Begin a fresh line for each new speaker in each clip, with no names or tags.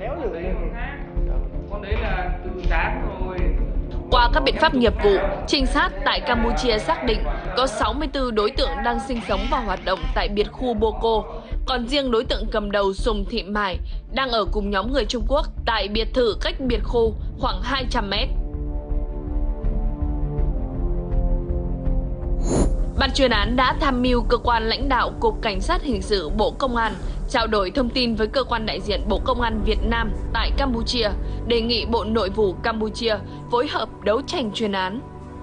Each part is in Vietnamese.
kéo được.
Con đấy là từ sáng rồi.
Qua các biện pháp nghiệp vụ, trinh sát tại Campuchia xác định có 64 đối tượng đang sinh sống và hoạt động tại biệt khu Boko. Còn riêng đối tượng cầm đầu Sùng Thị Mải đang ở cùng nhóm người Trung Quốc tại biệt thự cách biệt khu khoảng 200 mét. Ban chuyên án đã tham mưu cơ quan lãnh đạo Cục Cảnh sát Hình sự Bộ Công an trao đổi thông tin với cơ quan đại diện Bộ Công an Việt Nam tại Campuchia, đề nghị Bộ Nội vụ Campuchia phối hợp đấu tranh chuyên án.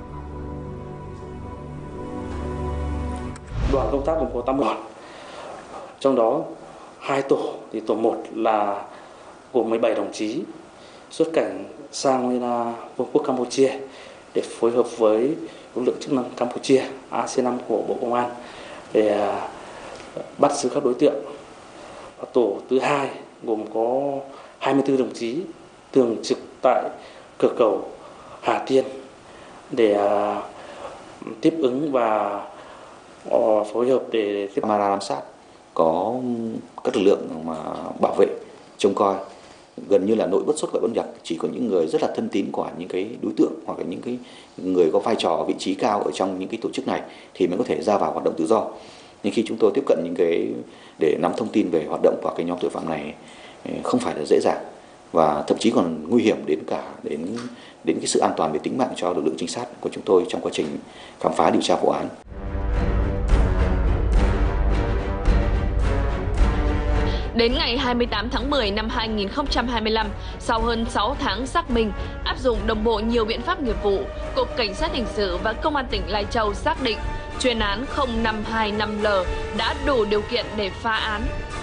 Đoàn công tác gồm có 8 đoàn, trong đó 2 tổ, thì tổ 1 là gồm 17 đồng chí xuất cảnh sang Vương quốc Campuchia để phối hợp với lực lượng chức năng Campuchia AC5 của Bộ Công an để bắt giữ các đối tượng. Và tổ thứ 2 gồm có 24 đồng chí thường trực tại cửa khẩu Hà Tiên để tiếp ứng và phối hợp để
camera giám sát, có các lực lượng mà bảo vệ trông coi, gần như là nội bất xuất ngoại bất nhập, chỉ có những người rất là thân tín của những cái đối tượng hoặc là những cái người có vai trò vị trí cao ở trong những cái tổ chức này thì mới có thể ra vào hoạt động tự do. Nhưng khi chúng tôi tiếp cận những cái để nắm thông tin về hoạt động của cái nhóm tội phạm này không phải là dễ dàng và thậm chí còn nguy hiểm đến cái sự an toàn về tính mạng cho lực lượng trinh sát của chúng tôi trong quá trình khám phá điều tra vụ án.
Đến ngày 28 tháng 10 năm 2025, sau hơn 6 tháng xác minh, áp dụng đồng bộ nhiều biện pháp nghiệp vụ, Cục Cảnh sát Hình sự và Công an tỉnh Lai Châu xác định chuyên án 0525L đã đủ điều kiện để phá án.